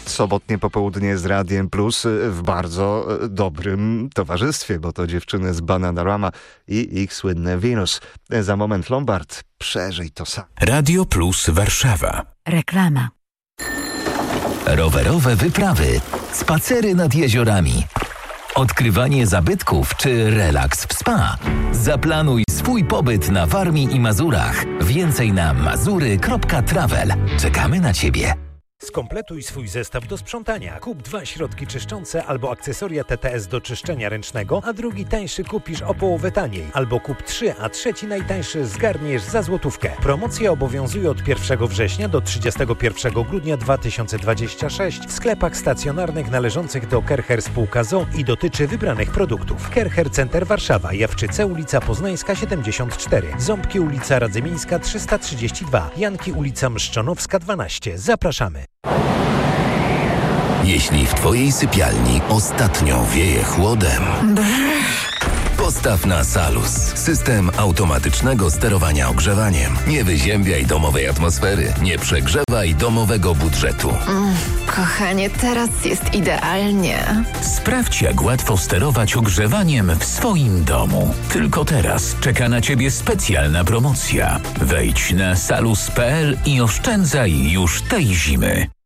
sobotnie popołudnie z Radiem Plus w bardzo dobrym towarzystwie, bo to dziewczyny z Bananarama i ich słynne Venus. Za moment Lombard. Przeżyj to sam. Radio Plus Warszawa. Reklama. Rowerowe wyprawy, spacery nad jeziorami, odkrywanie zabytków czy relaks w spa. Zaplanuj swój pobyt na Warmii i Mazurach. Więcej na mazury.travel. Czekamy na Ciebie. Skompletuj swój zestaw do sprzątania. Kup 2 środki czyszczące albo akcesoria TTS do czyszczenia ręcznego, a drugi tańszy kupisz o połowę taniej. Albo kup 3, a trzeci najtańszy zgarniesz za złotówkę. Promocja obowiązuje od 1 września do 31 grudnia 2026 w sklepach stacjonarnych należących do Kercher Spółka ZOO i dotyczy wybranych produktów. Kercher Center Warszawa, Jawczyce, ulica Poznańska 74, Ząbki, ulica Radzymińska 332, Janki, ulica Mszczonowska 12. Zapraszamy. Jeśli w Twojej sypialni ostatnio wieje chłodem, postaw na Salus. System automatycznego sterowania ogrzewaniem. Nie wyziębiaj domowej atmosfery. Nie przegrzewaj domowego budżetu. Kochanie, teraz jest idealnie. Sprawdź, jak łatwo sterować ogrzewaniem w swoim domu. Tylko teraz czeka na Ciebie specjalna promocja. Wejdź na salus.pl i oszczędzaj już tej zimy.